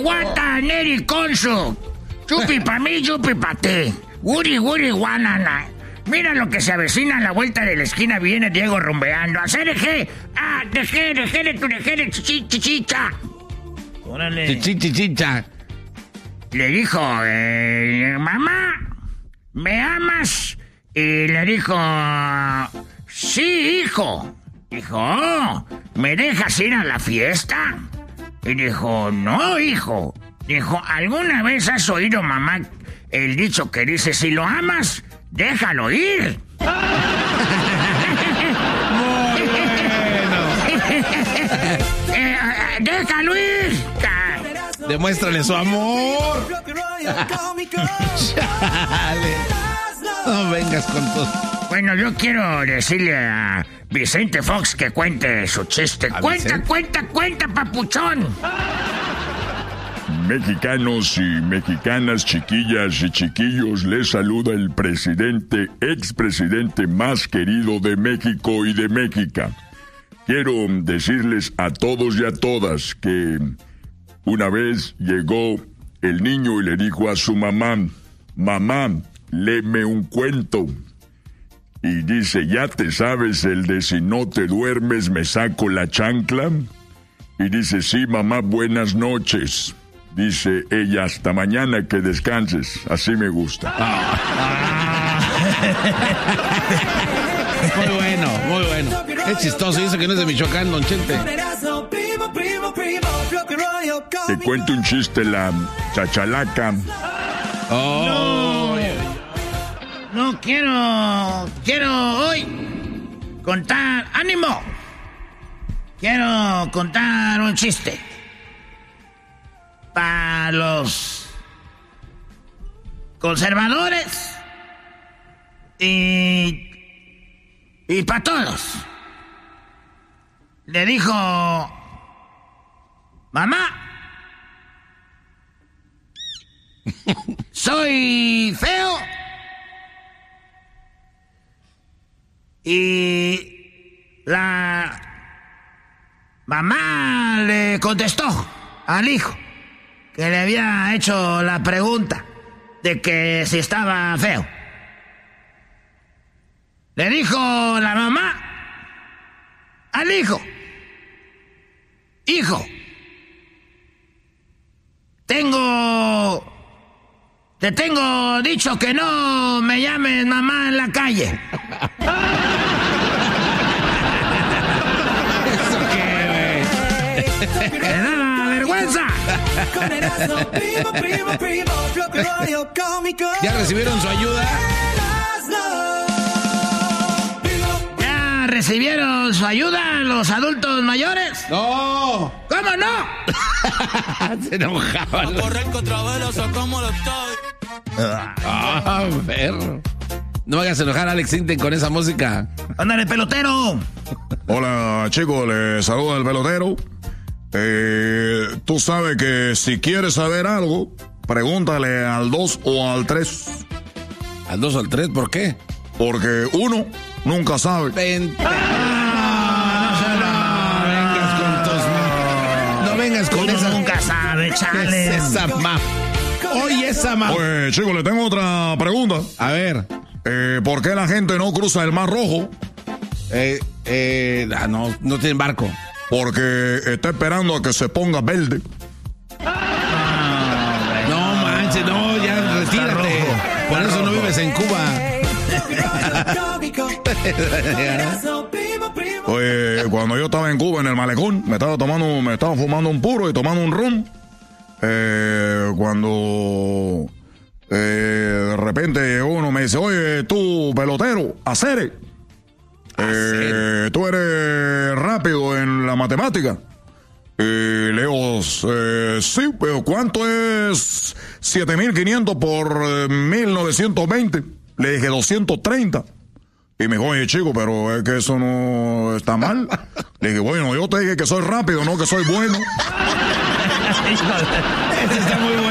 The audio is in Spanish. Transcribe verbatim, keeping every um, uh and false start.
guata, neri, consu. Chupi pa' mí, chupi pa' ti. Wuri, wuri, guanana. Mira lo que se avecina a la vuelta de la esquina. Viene Diego rumbeando. Hacer eje. Ah, deje, deje, tu deje, chichichicha. Órale. Chichichicha. Le dijo, eh, mamá, ¿me amas? Y le dijo, sí, hijo. Dijo, oh, ¿me dejas ir a la fiesta? Y dijo, no, hijo. Dijo, ¿alguna vez has oído, mamá, el dicho que dice, si lo amas, déjalo ir? Muy bueno. eh, déjalo ir. Demuéstrale su amor. Chale. No vengas con todo. Bueno, yo quiero decirle a Vicente Fox que cuente su chiste. ¿A Cuenta, Vicente? cuenta, cuenta, papuchón. Mexicanos y mexicanas, chiquillas y chiquillos, les saluda el presidente, expresidente más querido de México y de México. Quiero decirles a todos y a todas que una vez llegó el niño y le dijo a su mamá, mamá, léeme un cuento. Y dice, ¿ya te sabes el de si no te duermes me saco la chancla? Y dice, sí, mamá, buenas noches. Dice ella, hasta mañana, que descanses. Así me gusta. Ah. Muy bueno, muy bueno. Es chistoso, dice que no es de Michoacán, Don Chente. Te cuento un chiste, la chachalaca. Oh. No, no quiero, quiero hoy contar, ánimo. Quiero contar un chiste. Para los conservadores y, y para todos. Le dijo, mamá, soy feo. Y la mamá le contestó al hijo que le había hecho la pregunta de que si estaba feo. Le dijo la mamá al hijo, hijo, tengo, te tengo dicho que no me llames mamá en la calle. ¿Eso qué, güey? ¿Te da vergüenza? ¿Ya recibieron su ayuda? ¿Ya recibieron su ayuda los adultos mayores? ¡No! ¿Cómo no? Se enojaban. Ah, perro. No me hagas enojar a Alex Sinten con esa música. ¡Ándale, pelotero! Hola, chicos, les saluda el pelotero. Eh, tú sabes que si quieres saber algo, pregúntale al dos o al tres. ¿Al dos o al tres? ¿Por qué? Porque uno nunca sabe. Ven. No vengas con tus... No vengas con Uno esa... nunca sabe, chale. ¿Qué es esa ma... Oye, esa ma... Oye, chicos, le tengo otra pregunta. A ver. Eh, ¿por qué la gente no cruza el Mar Rojo? Eh, eh... Ah, no, no tienen barco. Porque está esperando a que se ponga verde. No manches, no, ya retírate. Por eso no vives en Cuba. Oye, cuando yo estaba en Cuba, en el malecón, me estaba tomando, me estaba fumando un puro y tomando un rum. Eh, cuando eh, de repente llegó uno y me dice, oye, tú, pelotero, acere. Eh, tú eres rápido en la matemática. Y le digo, eh, sí, pero ¿cuánto es siete mil quinientos por eh, mil novecientos veinte? Le dije doscientos treinta. Y me dijo, oye, chico, pero es que eso no está mal. Le dije, bueno, yo te dije que soy rápido, no que soy bueno. Ese está muy bueno.